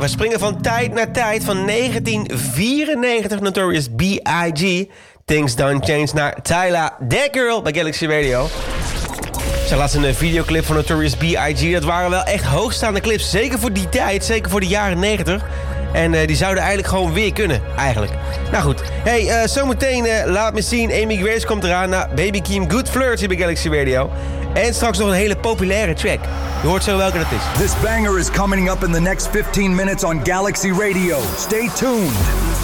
we springen van tijd naar tijd. Van 1994, Notorious B.I.G. Things Don't Change naar Tyla, That Girl bij Galaxy Radio. Zij laat een videoclip van Notorious B.I.G. Dat waren wel echt hoogstaande clips. Zeker voor die tijd, zeker voor de jaren 90. En die zouden eigenlijk gewoon weer kunnen, eigenlijk. Nou goed, hey, zometeen laat me zien. Amy Grace komt eraan naar Baby Keem, Good Flirt hier bij Galaxy Radio. En straks nog een hele populaire track. Je hoort zo welke dat is. This banger is coming up in the next 15 minutes on Galaxy Radio. Stay tuned.